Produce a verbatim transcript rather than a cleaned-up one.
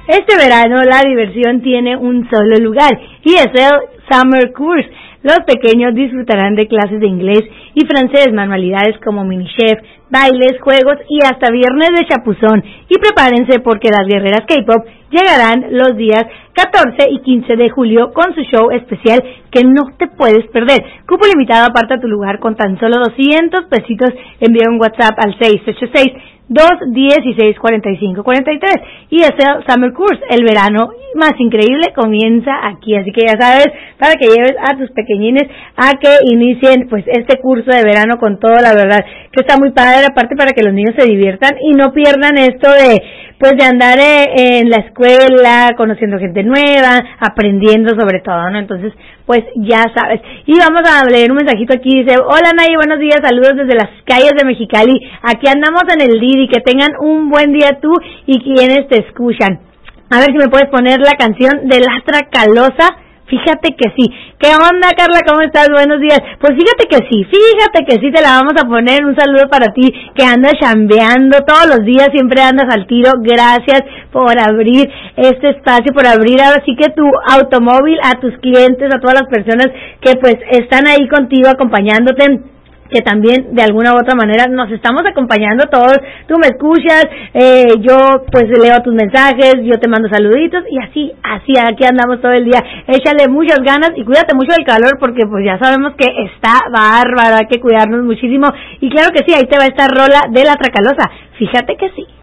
Este verano la diversión tiene un solo lugar y es el Summer Course. Los pequeños disfrutarán de clases de inglés y francés, manualidades como mini chef, bailes, juegos y hasta viernes de chapuzón. Y prepárense porque las guerreras K-pop llegarán los días catorce y quince de julio con su show especial que no te puedes perder. Cupo limitado, aparta tu lugar con tan solo doscientos pesitos. Envía un WhatsApp al seis ocho seis, dos uno seis, cuatro cinco cuatro tres y es el Summer Course. El verano más increíble comienza aquí, así que ya sabes, para que lleves a tus pequeñines a que inicien pues este curso de verano con todo, la verdad que está muy padre, aparte para que los niños se diviertan y no pierdan esto de pues de andar eh, en la escuela, conociendo gente nueva, aprendiendo sobre todo, ¿no? Entonces, pues ya sabes. Y vamos a leer un mensajito aquí, dice: hola Nay, buenos días, saludos desde las calles de Mexicali, aquí andamos en el Didi, que tengan un buen día tú y quienes te escuchan. A ver si me puedes poner la canción de La Tracalosa. Fíjate que sí. ¿Qué onda, Carla? ¿Cómo estás? Buenos días. Pues fíjate que sí, fíjate que sí, te la vamos a poner. Un saludo para ti, que andas chambeando todos los días, siempre andas al tiro. Gracias por abrir este espacio, por abrir ahora sí que tu automóvil a tus clientes, a todas las personas que pues están ahí contigo acompañándote, que también de alguna u otra manera nos estamos acompañando todos. Tú me escuchas, eh, yo pues leo tus mensajes, yo te mando saluditos y así, así aquí andamos todo el día. Échale muchas ganas y cuídate mucho del calor porque pues ya sabemos que está bárbaro, hay que cuidarnos muchísimo. Y claro que sí, ahí te va esta rola de La Tracalosa. Fíjate que sí.